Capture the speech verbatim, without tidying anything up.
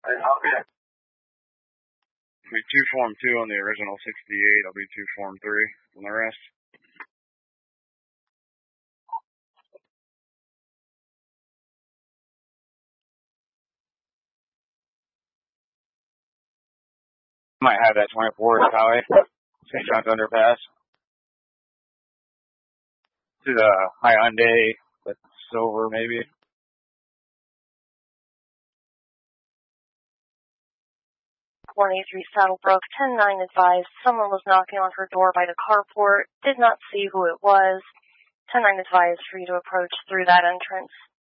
Okay. I'll be two form two on the original sixty-eight. I'll be two form three on the rest. Might have that twenty-four highway. Saint John's underpass. To the Hyundai, but silver maybe. one eighty-three Saddlebrook, ten nine advised someone was knocking on her door by the carport, did not see who it was. ten nine advised for you to approach through that entrance.